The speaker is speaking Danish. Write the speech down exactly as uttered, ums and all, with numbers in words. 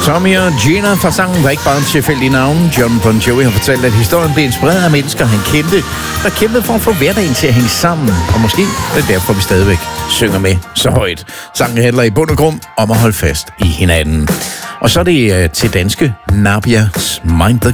Tommy og Gina fra sangen var ikke bare en tilfældig navn. John Bon Jovi har fortalt, at historien blev inspireret af mennesker, han kendte, der kæmpede for at få hverdagen til at hænge sammen. Og måske det er derfor, vi stadigvæk synger med så højt. Sangen handler i bund og grund om at holde fast i hinanden. Og så er det uh, til danske Nabias Mind the